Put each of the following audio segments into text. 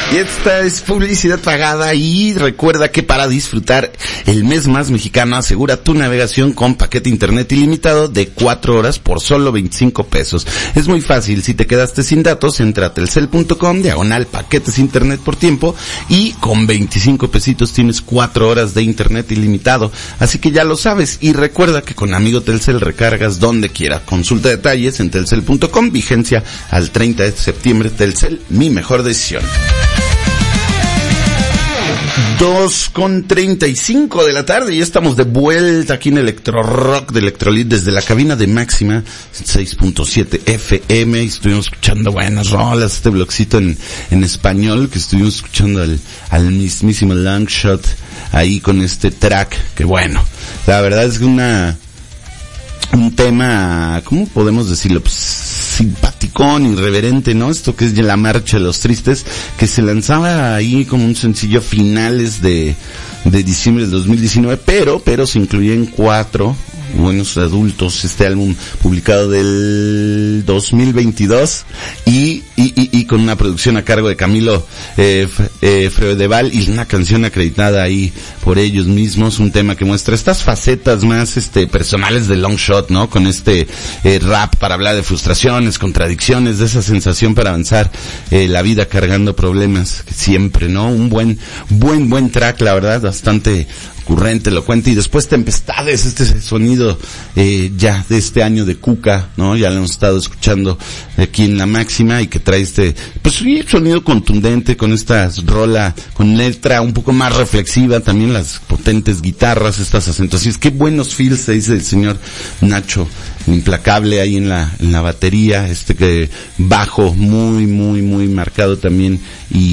Y esta es publicidad pagada y recuerda que para disfrutar el mes más mexicano asegura tu navegación con paquete internet ilimitado de 4 horas por solo 25 pesos. Es muy fácil, si te quedaste sin datos, entra a telcel.com/paquetes internet por tiempo y con 25 pesitos tienes 4 horas de internet ilimitado. Así que ya lo sabes y recuerda que con Amigo Telcel recargas donde quiera. Consulta detalles en telcel.com, vigencia al 30 de septiembre. Telcel, mi mejor decisión. 2:35 de la tarde y estamos de vuelta aquí en Electro Rock de Electrolit desde la cabina de Máxima 6.7 FM. Estuvimos escuchando buenas rolas, este blogcito en español que estuvimos escuchando al mismísimo Longshot ahí con este track que bueno, la verdad es que un tema, ¿cómo podemos decirlo? Pues simpaticón, irreverente, ¿no? Esto que es la Marcha de los Tristes, que se lanzaba ahí como un sencillo a finales de diciembre del 2019, pero se incluía en 4 buenos adultos, este álbum publicado del 2022 y con una producción a cargo de Camilo Freudeval y una canción acreditada ahí por ellos mismos, un tema que muestra estas facetas más personales de Longshot, ¿no? Con rap para hablar de frustraciones, contradicciones, de esa sensación para avanzar la vida cargando problemas, que siempre, ¿no? Un buen track, la verdad, bastante ocurrente, elocuente, y después Tempestades, este sonido ya de este año de Cuca, ¿no? Ya lo hemos estado escuchando aquí en la Máxima y que trae pues sí, sonido contundente con esta rola, con letra un poco más reflexiva, también las potentes guitarras, estas acentuaciones, qué buenos feels se dice el señor Nacho Implacable ahí en la batería, que bajo muy marcado también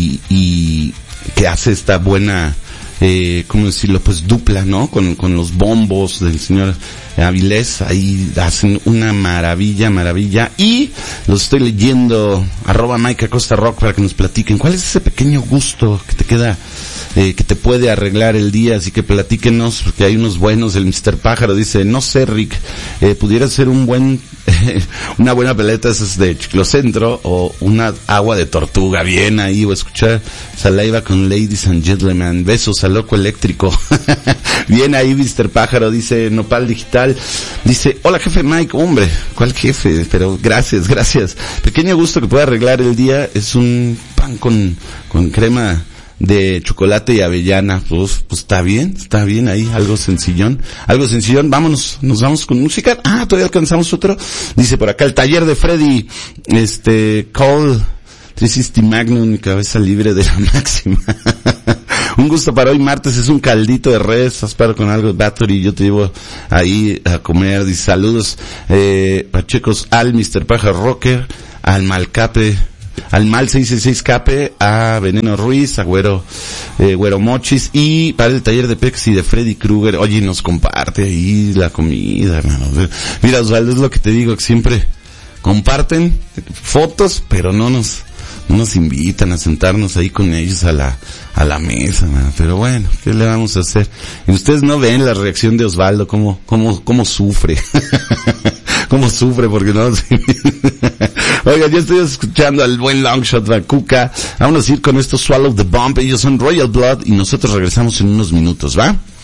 y que hace esta buena ¿cómo decirlo? Pues dupla, ¿no? Con los bombos del señor Avilés, ahí hacen una maravilla, y los estoy leyendo, @MikeAcostaRock para que nos platiquen, ¿cuál es ese pequeño gusto que te queda, que te puede arreglar el día? Así que platíquenos, porque hay unos buenos. El Mr. Pájaro dice, no sé, Rick, pudiera ser una buena peleta esas de Chiclocentro o una agua de tortuga, bien ahí, o escuchar Saliva con Ladies and Gentlemen, besos a Loco Eléctrico. Bien ahí, Mr. Pájaro, dice Nopal Digital, dice, hola jefe Mike, hombre, ¿cuál jefe? Pero gracias. Pequeño gusto que pueda arreglar el día es un pan con crema de chocolate y avellana, pues está bien ahí, algo sencillón, nos vamos con música. Todavía alcanzamos otro, dice por acá, el taller de Freddy, Cole 360 Magnum, cabeza libre de la Máxima. Un gusto para hoy martes, es un caldito de res, asparo con algo de battery, yo te llevo ahí a comer. Dice, saludos, pachecos al Mr. Pájaro Rocker, al Malcape, al Mal 666 Cape, a Veneno Ruiz, a Güero Mochis, y para el taller de Pex y de Freddy Krueger. Oye, nos comparte ahí la comida, hermano. Mira, Osvaldo, es lo que te digo, que siempre comparten fotos, pero no nos invitan a sentarnos ahí con ellos a la mesa, man. Pero bueno, ¿qué le vamos a hacer? Y ustedes no ven la reacción de Osvaldo, cómo sufre. Cómo sufre porque no. Oiga, yo estoy escuchando al buen Longshot Bacuca. Vámonos a ir con esto, Swallow the Bomb. Ellos son Royal Blood y nosotros regresamos en unos minutos, ¿va?